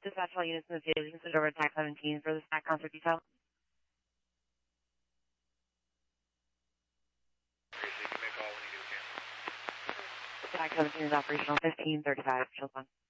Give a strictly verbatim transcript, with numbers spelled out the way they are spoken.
Dispatch all units in the field. You can switch over to T A C seventeen for the stack concert detail. T A C seventeen is operational. fifteen thirty-five. Chill on.